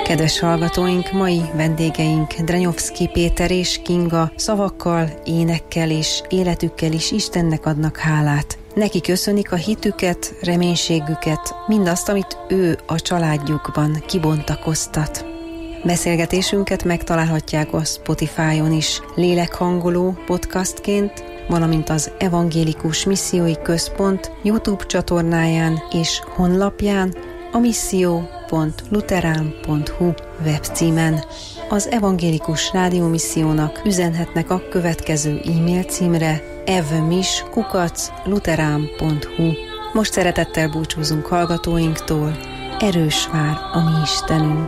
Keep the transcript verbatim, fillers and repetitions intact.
Kedves hallgatóink, mai vendégeink Drenyovszky Péter és Kinga szavakkal, énekkel és életükkel is Istennek adnak hálát. Neki köszönik a hitüket, reménységüket, mindazt, amit ő a családjukban kibontakoztat. Beszélgetésünket megtalálhatják a Spotify-on is lélekhangoló podcastként, valamint az Evangélikus Missziói Központ YouTube csatornáján és honlapján, a misszió pont luterán pont hu webcímen. Az Evangélikus Rádiómissziónak üzenhetnek a következő e-mail címre: evmis kukac luterán pont hu. Most szeretettel búcsúzunk hallgatóinktól. Erős vár a mi Istenünk.